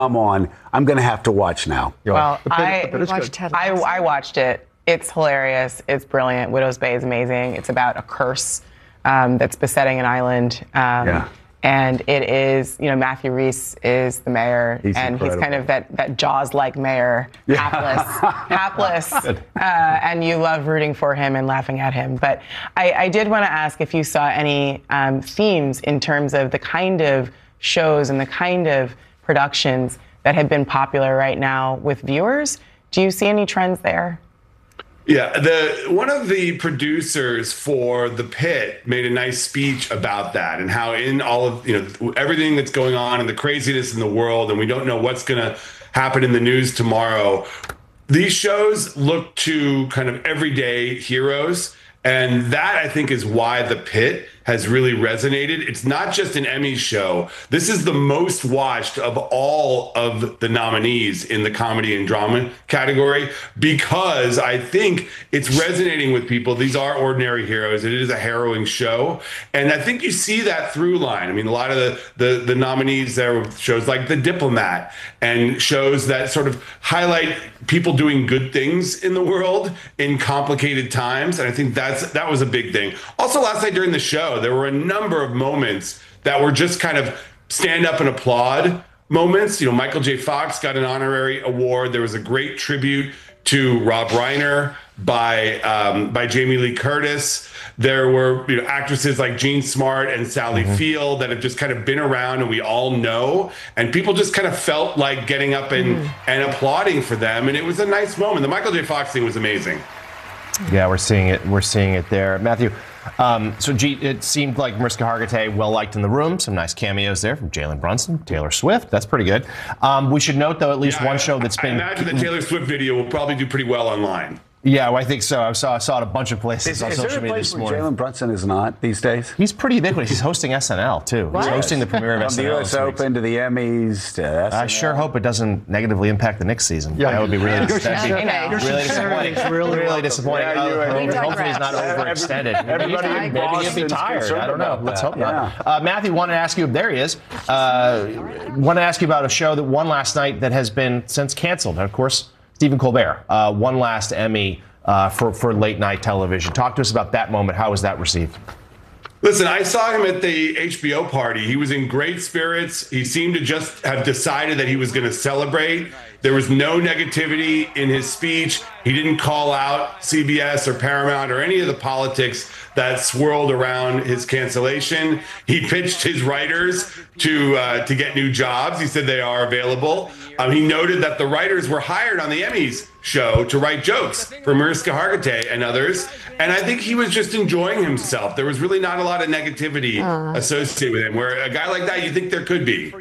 I'm on. I'm going to have to watch now. Well, I watched it. It's hilarious. It's brilliant. Widow's Bay is amazing. It's about a curse that's besetting an island. And it is, Matthew Rhys is the mayor, He's and incredible. he's kind of that Jaws-like mayor, hapless, and you love rooting for him and laughing at him. But I did want to ask if you saw any themes in terms of the kind of shows and the kind of productions that have been popular right now with viewers. Do you see any trends there? Yeah, one of the producers for The Pit made a nice speech about that and how in all of everything that's going on and the craziness in the world, and we don't know what's going to happen in the news tomorrow. These shows look to kind of everyday heroes, and that I think is why The Pit has really resonated. It's not just an Emmy show. This is the most watched of all of the nominees in the comedy and drama category because I think it's resonating with people. These are ordinary heroes. It is a harrowing show. And I think you see that through line. I mean, a lot of the nominees there were shows like The Diplomat and shows that sort of highlight people doing good things in the world in complicated times. And I think that was a big thing. Also, last night during the show, there were a number of moments that were just kind of stand up and applaud moments. Michael J. Fox got an honorary award. There was a great tribute to Rob Reiner by Jamie Lee Curtis. There were actresses like Jean Smart and Sally Field that have just kind of been around and we all know. And people just kind of felt like getting up and applauding for them. And it was a nice moment. The Michael J. Fox thing was amazing. Yeah, we're seeing it. We're seeing it there. Matthew, so it seemed like Mariska Hargitay well-liked in the room. Some nice cameos there from Jalen Brunson, Taylor Swift. That's pretty good. We should note, though, at least one show that's been... I imagine the Taylor Swift video will probably do pretty well online. Yeah, well, I think so. I saw it a bunch of places on social media this morning. Jalen Brunson is not these days? He's pretty ubiquitous. He's hosting SNL, too. What? He's hosting the premiere of SNL. From the U.S. Open to the Emmys to SNL. I sure hope it doesn't negatively impact the Knicks season. Yeah, that would be really disappointing. Really disappointing. Hopefully he's not overextended. Maybe he'll be tired. I don't know. Let's hope not. Matthew, wanted to ask you, there he is, wanted to ask you about a show that won last night that has been since canceled. And of course, Stephen Colbert, one last Emmy for late night television. Talk to us about that moment. How was that received? Listen, I saw him at the HBO party. He was in great spirits. He seemed to just have decided that he was going to celebrate. There was no negativity in his speech. He didn't call out CBS or Paramount or any of the politics that swirled around his cancellation. He pitched his writers to get new jobs. He said they are available. He noted that the writers were hired on the Emmys show to write jokes for Mariska Hargitay and others. And I think he was just enjoying himself. There was really not a lot of negativity associated with him, where a guy like that, you think there could be.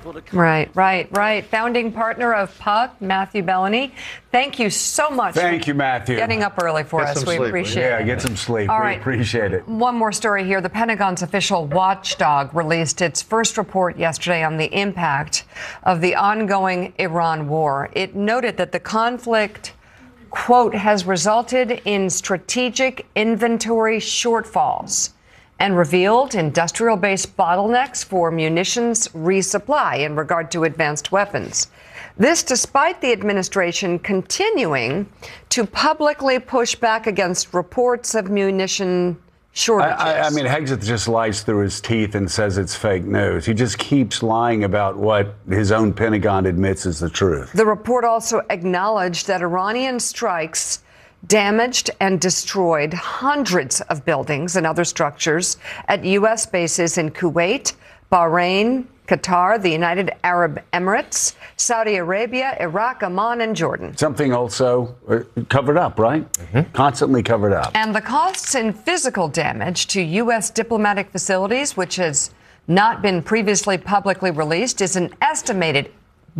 Right. Founding partner of Puck, Matthew Bellany. Thank you so much. Thank you, Matthew. Getting up early for us. We appreciate it. Yeah, get some sleep. All we right. appreciate it. One more story here. The Pentagon's official watchdog released its first report yesterday on the impact of the ongoing Iran war. It noted that the conflict, quote, has resulted in strategic inventory shortfalls and revealed industrial-based bottlenecks for munitions resupply in regard to advanced weapons. This despite the administration continuing to publicly push back against reports of munition shortages. I mean, Hegseth just lies through his teeth and says it's fake news. He just keeps lying about what his own Pentagon admits is the truth. The report also acknowledged that Iranian strikes damaged and destroyed hundreds of buildings and other structures at U.S. bases in Kuwait, Bahrain, Qatar, the United Arab Emirates, Saudi Arabia, Iraq, Oman, and Jordan. Something also covered up, right? Constantly covered up. And the costs in physical damage to U.S. diplomatic facilities, which has not been previously publicly released, is an estimated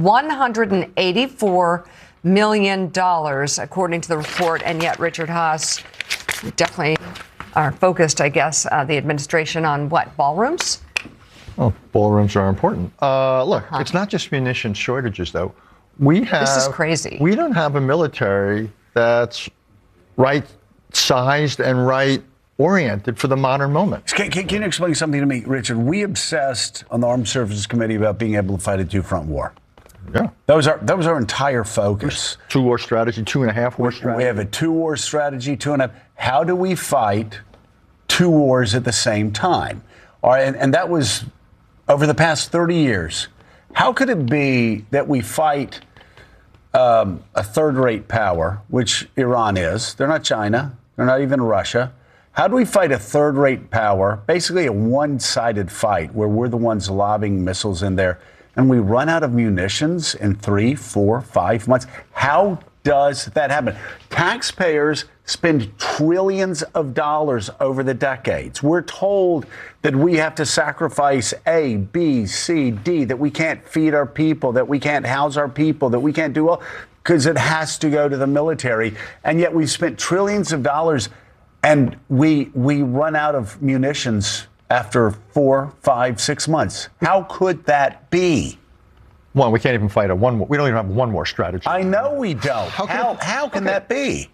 $184 million, according to the report. And yet, Richard Haass definitely are focused, I guess, the administration on what, ballrooms? Well, ballrooms are important. Look, it's not just munition shortages, though. This is crazy. We don't have a military that's right-sized and right-oriented for the modern moment. Can you explain something to me, Richard? We obsessed on the Armed Services Committee about being able to fight a two-front war. Yeah. That was our entire focus. 2-war strategy, 2.5-war strategy. We have a 2-war strategy, 2.5. How do we fight 2 wars at the same time? All right, and that was over the past 30 years. How could it be that we fight a third-rate power, which Iran is? They're not China. They're not even Russia. How do we fight a third-rate power, basically a one-sided fight where we're the ones lobbing missiles in there, and we run out of munitions in 3, 4, 5 months? How does that happen? Taxpayers spend trillions of dollars over the decades. We're told that we have to sacrifice A, B, C, D, that we can't feed our people, that we can't house our people, that we can't do all, because it has to go to the military. And yet we've spent trillions of dollars and we run out of munitions after 4, 5, 6 months. How could that be? One, we can't even fight we don't even have 1-war strategy. I know we don't. How can that be?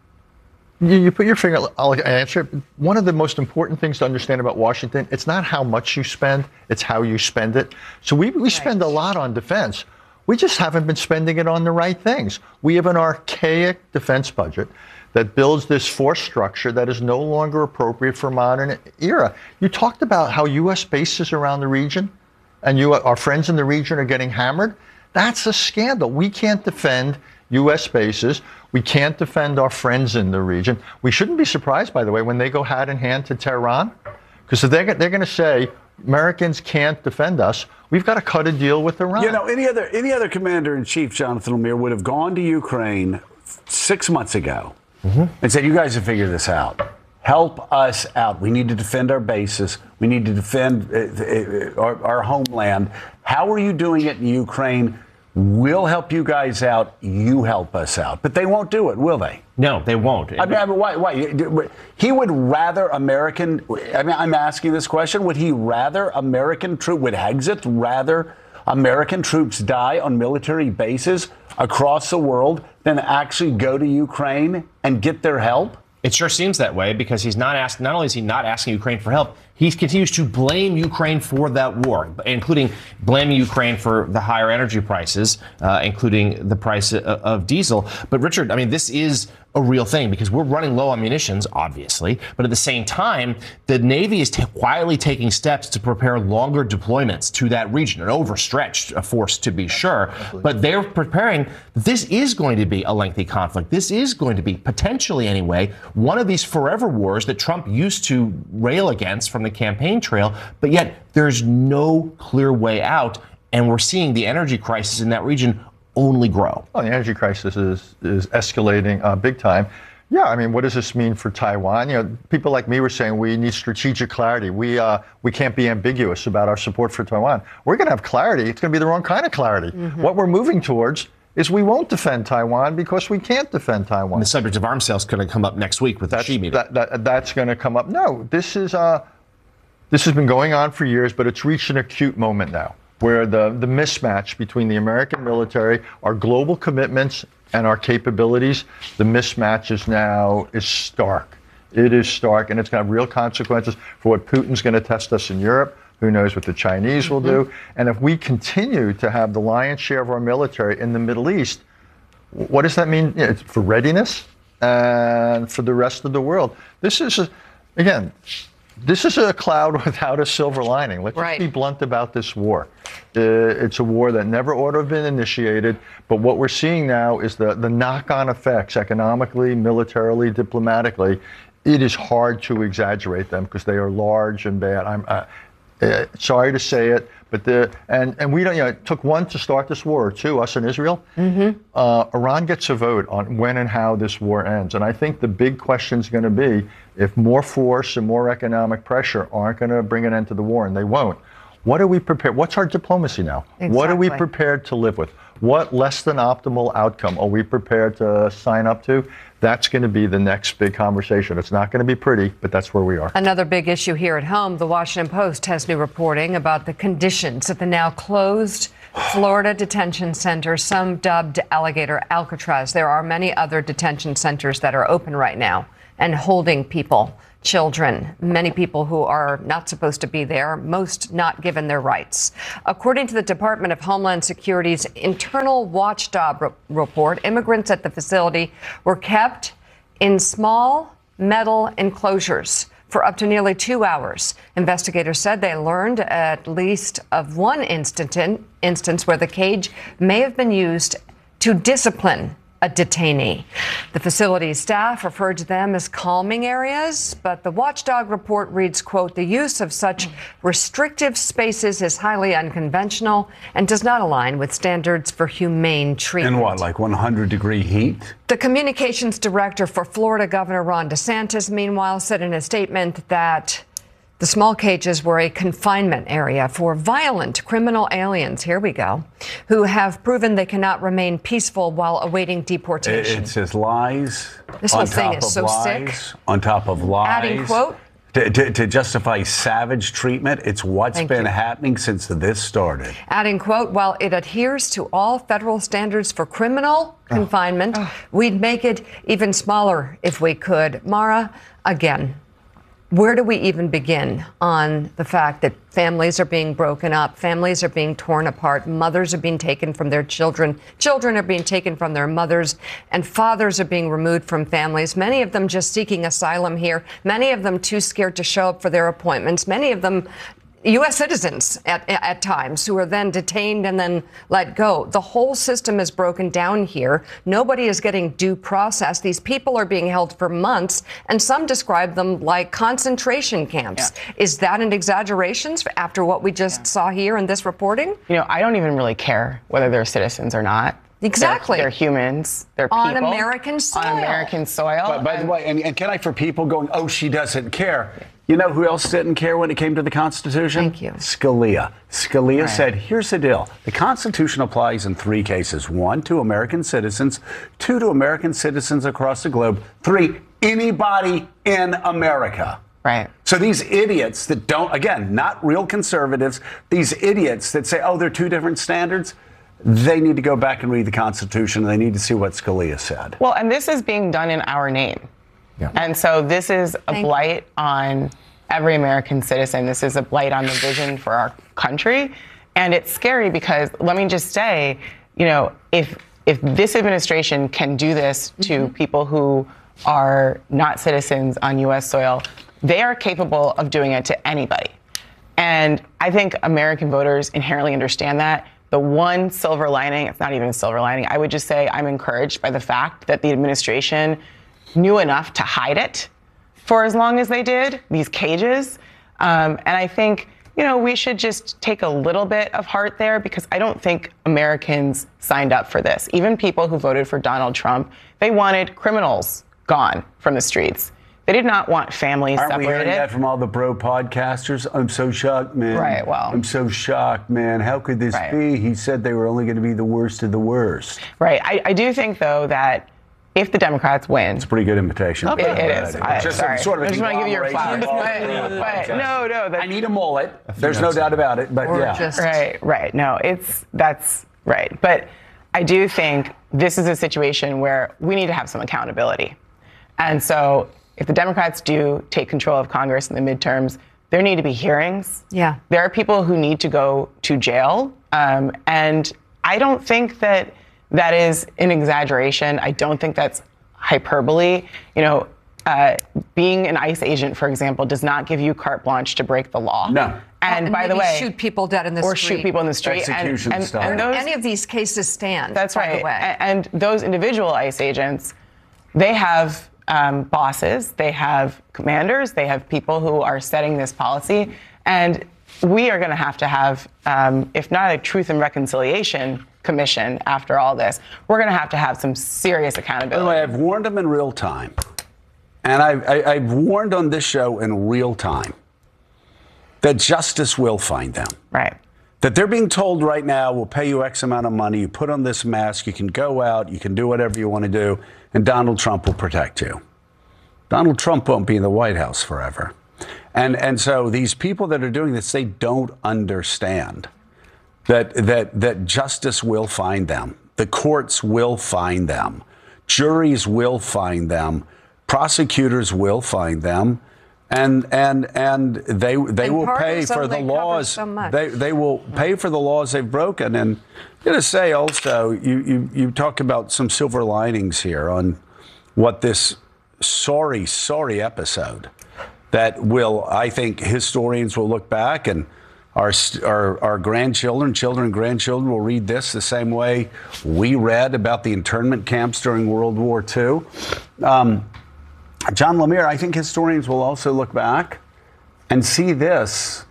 You put your finger, I'll answer it. One of the most important things to understand about Washington, it's not how much you spend, it's how you spend it. So we spend a lot on defense. We just haven't been spending it on the right things. We have an archaic defense budget that builds this force structure that is no longer appropriate for modern era. You talked about how U.S. bases around the region and our friends in the region are getting hammered. That's a scandal. We can't defend U.S. bases. We can't defend our friends in the region. We shouldn't be surprised, by the way, when they go hand in hand to Tehran, because they're going to say Americans can't defend us. We've got to cut a deal with Iran. You know, any other commander-in-chief, Jonathan Lemire, would have gone to Ukraine 6 months ago and said, "You guys have figured this out. Help us out. We need to defend our bases. We need to defend our homeland. How are you doing it in Ukraine? We'll help you guys out. You help us out." But they won't do it, will they? No, they won't. I mean, why? He would rather American. I mean, I'm asking this question. Would he rather American troops? Would Hegseth rather American troops die on military bases across the world than actually go to Ukraine and get their help? It sure seems that way, because he's not only is he not asking Ukraine for help, he continues to blame Ukraine for that war, including blaming Ukraine for the higher energy prices, including the price of diesel. But Richard, I mean, this is a real thing, because we're running low on munitions, obviously. But at the same time, the Navy is quietly taking steps to prepare longer deployments to that region, an overstretched force to be sure. Absolutely. But they're preparing. This is going to be a lengthy conflict. This is going to be, potentially anyway, one of these forever wars that Trump used to rail against from the campaign trail. But yet there's no clear way out. And we're seeing the energy crisis in that region only grow. Well, the energy crisis is escalating big time. Yeah, I mean, what does this mean for Taiwan? You know, people like me were saying we need strategic clarity. We can't be ambiguous about our support for Taiwan. We're going to have clarity. It's going to be the wrong kind of clarity. What we're moving towards is we won't defend Taiwan because we can't defend Taiwan. And the subject of arms sales is going to come up next week with the Xi meeting. That's going to come up. No, this has been going on for years, but it's reached an acute moment now, where the mismatch between the American military, our global commitments, and our capabilities, the mismatch is stark. It is stark, and it's going to have real consequences for what Putin's going to test us in Europe. Who knows what the Chinese will do? And if we continue to have the lion's share of our military in the Middle East, what does that mean for readiness and for the rest of the world? This is a cloud without a silver lining. Let's just be blunt about this war. It's a war that never ought to have been initiated, but what we're seeing now is the knock-on effects, economically, militarily, diplomatically. It is hard to exaggerate them because they are large and bad. I'm sorry to say it, but and we don't. It took one to start this war, or two, us and Israel. Iran gets a vote on when and how this war ends, and I think the big question is going to be if more force and more economic pressure aren't going to bring an end to the war, and they won't. What are we prepared? What's our diplomacy now? Exactly. What are we prepared to live with? What less than optimal outcome are we prepared to sign up to? That's going to be the next big conversation. It's not going to be pretty, but that's where we are. Another big issue here at home. The Washington Post has new reporting about the conditions at the now closed Florida detention center, some dubbed Alligator Alcatraz. There are many other detention centers that are open right now and holding people. children, many people who are not supposed to be there, most not given their rights. According to the Department of Homeland Security's internal watchdog report, immigrants at the facility were kept in small metal enclosures for up to nearly 2 hours. Investigators said they learned at least of one instance where the cage may have been used to discipline a detainee. The facility's staff referred to them as calming areas, but the watchdog report reads, quote, the use of such restrictive spaces is highly unconventional and does not align with standards for humane treatment. In what, like 100-degree heat? The communications director for Florida Governor Ron DeSantis, meanwhile, said in a statement that the small cages were a confinement area for violent criminal aliens, here we go, who have proven they cannot remain peaceful while awaiting deportation. It says lies. This whole thing is so sick. On top of lies. Adding, quote, to justify savage treatment. It's what's been happening since this started. Adding, quote, while it adheres to all federal standards for criminal confinement, we'd make it even smaller if we could. Mara, again, where do we even begin on the fact that families are being broken up, families are being torn apart, mothers are being taken from their children, children are being taken from their mothers, and fathers are being removed from families, many of them just seeking asylum here, many of them too scared to show up for their appointments, many of them U.S. citizens at times who are then detained and then let go. The whole system is broken down here. Nobody is getting due process. These people are being held for months, and some describe them like concentration camps. Yeah. Is that an exaggeration after what we just saw here in this reporting? You know, I don't even really care whether they're citizens or not. Exactly. They're humans. They're people. On American soil. On American soil. But by the way, and can I, for people going, oh, she doesn't care. You know who else didn't care when it came to the Constitution? Thank you. Scalia. Scalia said, here's the deal. The Constitution applies in 3 cases. 1, to American citizens. 2, to American citizens across the globe. 3, anybody in America. Right. So these idiots that don't, again, not real conservatives, these idiots that say, oh, they're 2 different standards, they need to go back and read the Constitution. They need to see what Scalia said. Well, and this is being done in our name. Yeah. And so this is a blight on every American citizen. This is a blight on the vision for our country. And it's scary because, let me just say, you know, if this administration can do this to people who are not citizens on U.S. soil, they are capable of doing it to anybody. And I think American voters inherently understand that. The one silver lining, it's not even a silver lining, I would just say I'm encouraged by the fact that the administration knew enough to hide it for as long as they did, these cages. And I think, you know, we should just take a little bit of heart there because I don't think Americans signed up for this. Even people who voted for Donald Trump, they wanted criminals gone from the streets. They did not want families separated. Aren't we hearing that from all the bro podcasters? I'm so shocked, man. Right, well. I'm so shocked, man. How could this be? He said they were only going to be the worst of the worst. Right. I do think, though, that if the Democrats win... It's a pretty good invitation. It is. Sorry. Sort of I just want to give you your flowers. But no. I need a mullet. There's no doubt about it, but Right. No, that's right. But I do think this is a situation where we need to have some accountability. And so if the Democrats do take control of Congress in the midterms, there need to be hearings. Yeah. There are people who need to go to jail. And I don't think that is an exaggeration. I don't think that's hyperbole. You know, being an ICE agent, for example, does not give you carte blanche to break the law. No. And by the way, shoot people dead in the street. Or shoot people in the street. Execution style. And any of these cases stand. That's right. By the way. And those individual ICE agents, they have bosses, they have commanders, they have people who are setting this policy. And we are going to have, if not a Truth and Reconciliation Commission after all this, we're going to have some serious accountability. By the way, I've warned them in real time. And I've warned on this show in real time that justice will find them. Right. That they're being told right now, we'll pay you X amount of money, you put on this mask, you can go out, you can do whatever you want to do, and Donald Trump will protect you. Donald Trump won't be in the White House forever. And so these people that are doing this, they don't understand that justice will find them. The courts will find them. Juries will find them. Prosecutors will find them. and they will pay for the laws. So they will pay for the laws they've broken. And I'm going to say also, you talk about some silver linings here on what this sorry episode that will, I think, historians will look back, and our grandchildren, children, and grandchildren will read this the same way we read about the internment camps during World War II. John Lemire, I think historians will also look back and see this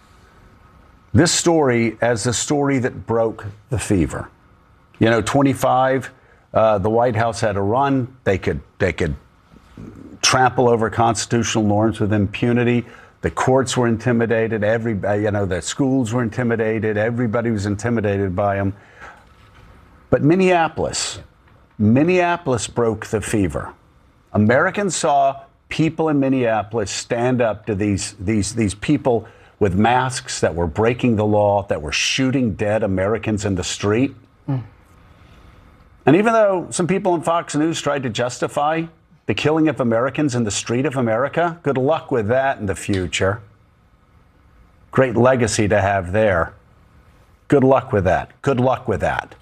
story as the story that broke the fever. 25, the White House had a run. They could trample over constitutional norms with impunity. The courts were intimidated. The schools were intimidated. Everybody was intimidated by them. But Minneapolis broke the fever. Americans saw people in Minneapolis stand up to these people with masks that were breaking the law, that were shooting dead Americans in the street. And even though some people on Fox News tried to justify the killing of Americans in the street of America, good luck with that in the future. Great legacy to have there. Good luck with that. Good luck with that.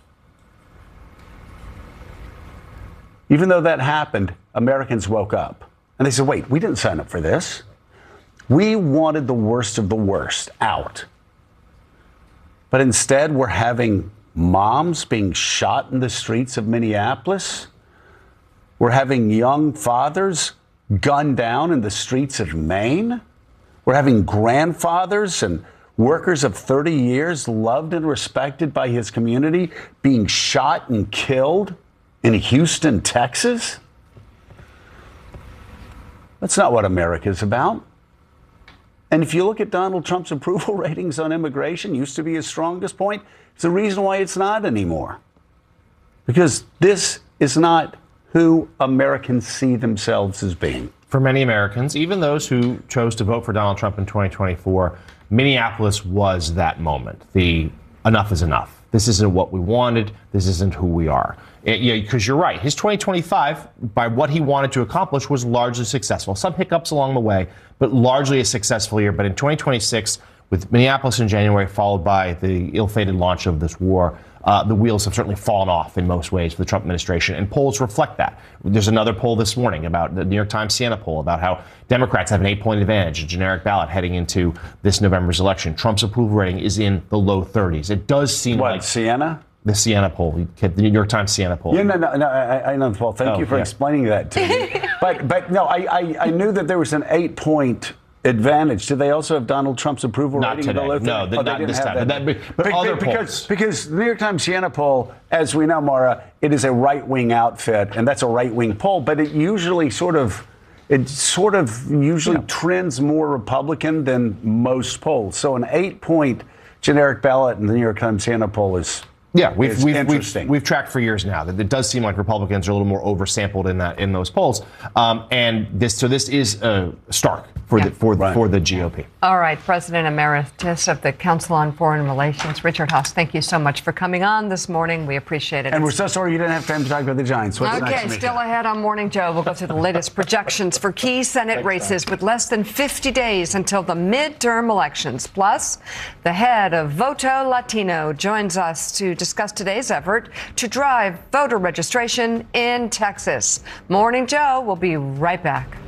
Even though that happened, Americans woke up and they said, wait, we didn't sign up for this. We wanted the worst of the worst out. But instead, we're having moms being shot in the streets of Minneapolis. We're having young fathers gunned down in the streets of Maine. We're having grandfathers and workers of 30 years, loved and respected by his community, being shot and killed in Houston, Texas. That's not what America's about. And if you look at Donald Trump's approval ratings on immigration, used to be his strongest point, it's the reason why it's not anymore. Because this is not who Americans see themselves as being. For many Americans, even those who chose to vote for Donald Trump in 2024, Minneapolis was that moment. The enough is enough. This isn't what we wanted. This isn't who we are. Because you're right. His 2025, by what he wanted to accomplish, was largely successful. Some hiccups along the way, but largely a successful year. But in 2026, with Minneapolis in January, followed by the ill-fated launch of this war, the wheels have certainly fallen off in most ways for the Trump administration, and polls reflect that. There's another poll this morning about the New York Times Siena poll about how Democrats have an 8-point advantage, a generic ballot heading into this November's election. Trump's approval rating is in the low 30s. It does seem like Siena? The Siena poll, the New York Times Siena poll. Yeah, no, I know the poll. Thank you for explaining that to me. But no, I knew that there was an 8-point advantage. Do they also have Donald Trump's approval rating in the low 30s? No, not this time. But other polls. Because the New York Times Siena poll, as we know, Mara, it is a right-wing outfit, and that's a right-wing poll, but it usually trends more Republican than most polls. So an 8-point generic ballot in the New York Times Siena poll is... Yeah, we've tracked for years now that it does seem like Republicans are a little more oversampled in those polls, and this is stark for the GOP. All right, President Emeritus of the Council on Foreign Relations, Richard Haass, thank you so much for coming on this morning. We appreciate it. And we're so sorry you didn't have time to talk about the Giants. Okay, still ahead on Morning Joe. We'll go through the latest projections for key Senate races with less than 50 days until the midterm elections. Plus, the head of Voto Latino joins us to discuss today's effort to drive voter registration in Texas. Morning Joe will be right back.